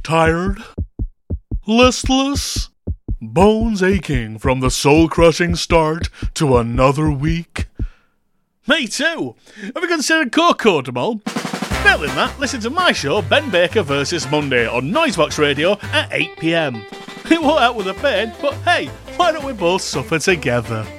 Tired? Listless? Bones aching from the soul-crushing start to another week? Me too! Have you considered Kokomo? Failing that, listen to my show Ben Baker vs Monday on Noisebox Radio at 8pm. It won't help with the pain, but hey, why don't we both suffer together?